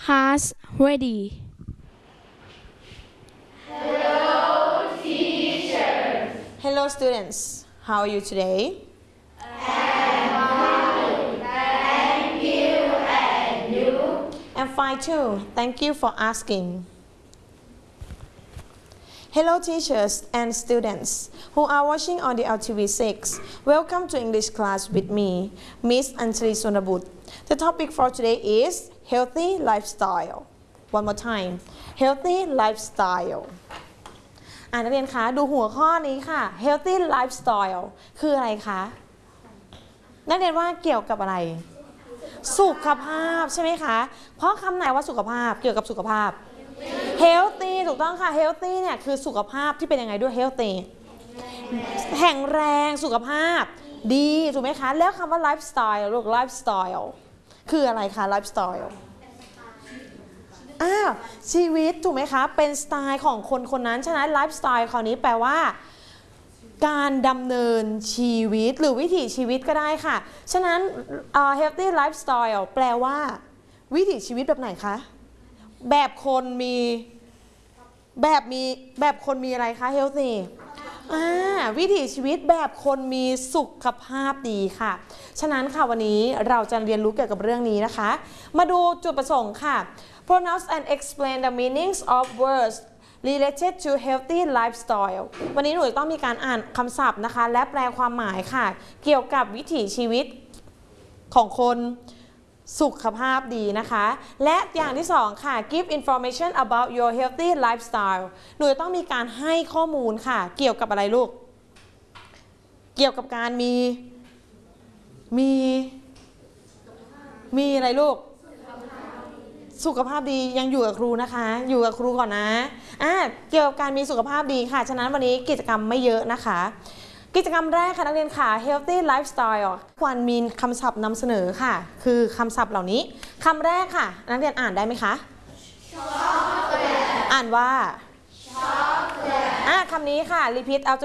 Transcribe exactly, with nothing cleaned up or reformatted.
has ready. Hello, teacher. Hello, students. How are you today? I'm fine. Thank you. And you? I'm fine too. Thank you for asking. Hello, teachers and students who are watching on the L T V six. Welcome to English class with me, Miss Anjali Sonabut. The topic for today is healthy lifestyle. One more time, healthy lifestyle. อ่านักเรียนคะดูหัวข้อนี้ค่ะ healthy lifestyle คืออะไรคะนักเรียนว่าเกี่ยวกับอะไรสุขภาพใช่ไหมคะเพราะคำไหนว่าสุขภาพเกี่ยวกับสุขภาพ healthy ถูกต้องค่ะ healthy เนี่ยคือสุขภาพที่เป็นยังไงด้วย healthy แข็งแรงสุขภาพดีถูกไหมคะแล้วคำว่า lifestyle ลูก lifestyle คืออะไรคะ lifestyle อ้าวชีวิตถูกไหมคะเป็นสไตล์ของคนคนนั้นฉะนั้นไลฟ์สไตล์คราวนี้แปลว่าการดำเนินชีวิตหรือวิถีชีวิตก็ได้ค่ะฉะนั้น uh, healthy lifestyle แปลว่าวิถีชีวิตแบบไหนคะแบบคนมีแบบมีแบบคนมีอะไรคะ healthy อ่าวิถีชีวิตแบบคนมีสุขภาพดีค่ะฉะนั้นค่ะวันนี้เราจะเรียนรู้เกี่ยวกับเรื่องนี้นะคะมาดูจุดประสงค์ค่ะPronounce and explain the meanings of words related to healthy lifestyle วันนี้หนูต้องมีการอ่านคำศัพท์นะคะและแปลความหมายค่ะเกี่ยวกับวิถีชีวิตของคนสุขภาพดีนะคะและอย่างที่สองค่ะ give information about your healthy lifestyle หนูต้องมีการให้ข้อมูลค่ะเกี่ยวกับอะไรลูกเกี่ยวกับการมีมีมีอะไรลูกสุขภาพดียังอยู่กับครูนะคะอยู่กับครูก่อนนะอ่ะเกี่ยวกับการมีสุขภาพดีค่ะฉะนั้นวันนี้กิจกรรมไม่เยอะนะคะกิจกรรมแรกค่ะนักเรียนค่ะ healthy lifestyle ควรมีคำศัพท์นำเสนอค่ะคือคำศัพท์เหล่านี้คำแรกค่ะนักเรียนอ่านได้ไหมคะ chocolate อ่านว่า chocolate อ่ะคำนี้ค่ะ repeat after